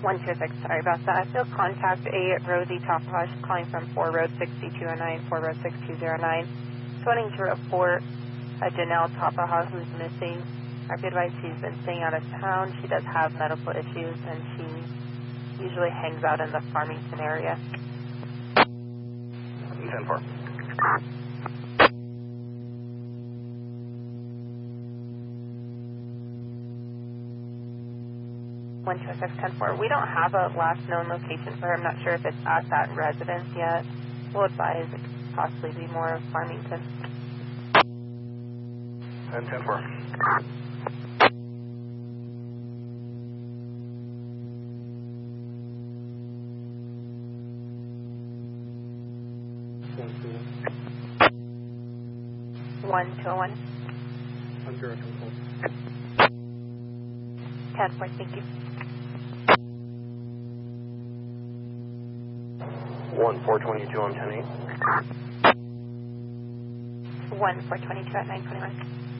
126, sorry about that. You'll contact a Rosie Tapahash calling from 4 Road 6209, 4 Road 6209. Just wanting to report Janelle Tapahash who's missing. I've been advised she's been staying out of town. She does have medical issues, and she usually hangs out in the Farmington area. 10-4. We don't have a last known location for her. I'm not sure if it's at that residence yet. We'll advise it could possibly be more of Farmington. 10-4. One 201. Under control. 10-4, thank you. 1-422 on 10-8. 1-422 at 921.